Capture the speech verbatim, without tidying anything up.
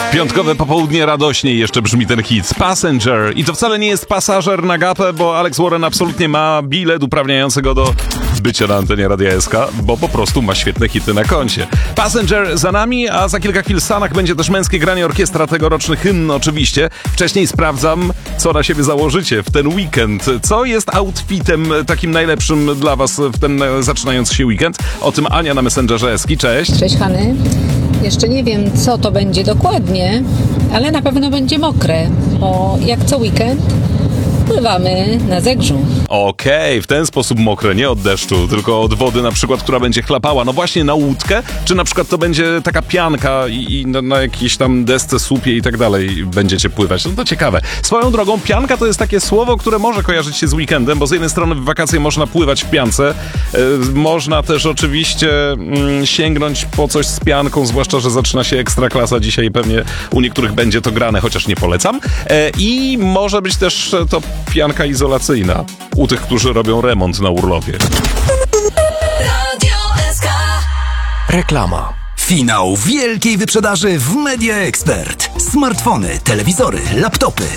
Piątkowe popołudnie radośnie jeszcze brzmi ten hit Passenger. I to wcale nie jest pasażer na gapę, bo Alex Warren absolutnie ma bilet uprawniający go do bycia na antenie Radia S K, bo po prostu ma świetne hity na koncie. Passenger za nami, a za kilka chwil w Stanach będzie też męskie granie orkiestra, tegoroczny hymn oczywiście. Wcześniej sprawdzam, co na siebie założycie w ten weekend. Co jest outfitem takim najlepszym dla was w ten zaczynający się weekend? O tym Ania na Messengerze Eski. Cześć. Cześć Hany. Jeszcze nie wiem, co to będzie dokładnie, ale na pewno będzie mokre, bo jak co weekend pływamy na Zegrzu. Okej, okay, w ten sposób mokre, nie od deszczu, tylko od wody na przykład, która będzie chlapała. No właśnie na łódkę, czy na przykład to będzie taka pianka i, i na, na jakiejś tam desce, słupie i tak dalej będziecie pływać. No to ciekawe. Swoją drogą, pianka to jest takie słowo, które może kojarzyć się z weekendem, bo z jednej strony w wakacje można pływać w piance, yy, można też oczywiście yy, sięgnąć po coś z pianką, zwłaszcza, że zaczyna się Ekstraklasa dzisiaj i pewnie u niektórych będzie to grane, chociaż nie polecam. Yy, I może być też to pianka izolacyjna u tych, którzy robią remont na urlopie. Reklama. Finał wielkiej wyprzedaży w Media Expert. Smartfony, telewizory, laptopy,